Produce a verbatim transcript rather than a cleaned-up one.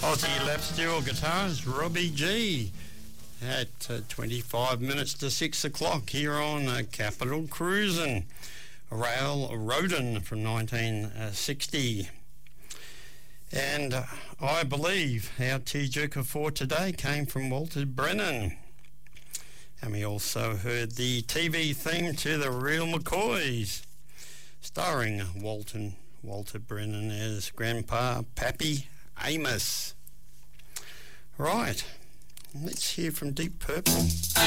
Aussie lap steel guitars, Robbie G, at uh, twenty-five minutes to six o'clock here on uh, Capital Cruisin', Rail Rodin from nineteen sixty. And uh, I believe our tearjerker for today came from Walter Brennan. And we also heard the T V theme to The Real McCoys, starring Walton, Walter Brennan as Grandpa Pappy Amos. Right, let's hear from Deep Purple.